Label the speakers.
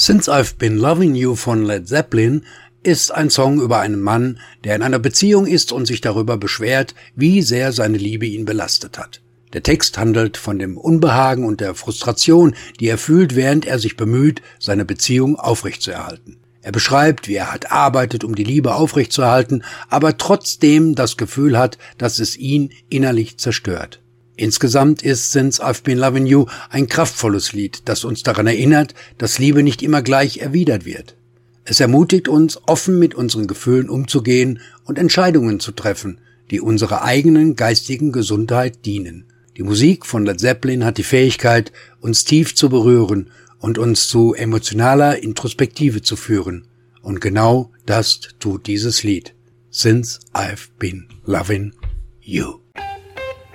Speaker 1: Since I've Been Loving You von Led Zeppelin ist ein Song über einen Mann, der in einer Beziehung ist und sich darüber beschwert, wie sehr seine Liebe ihn belastet hat. Der Text handelt von dem Unbehagen und der Frustration, die er fühlt, während er sich bemüht, seine Beziehung aufrechtzuerhalten. Er beschreibt, wie er hart arbeitet, um die Liebe aufrechtzuerhalten, aber trotzdem das Gefühl hat, dass es ihn innerlich zerstört. Insgesamt ist Since I've Been Loving You ein kraftvolles Lied, das uns daran erinnert, dass Liebe nicht immer gleich erwidert wird. Es ermutigt uns, offen mit unseren Gefühlen umzugehen und Entscheidungen zu treffen, die unserer eigenen geistigen Gesundheit dienen. Die Musik von Led Zeppelin hat die Fähigkeit, uns tief zu berühren und uns zu emotionaler Introspektive zu führen. Und genau das tut dieses Lied. Since I've Been Loving You.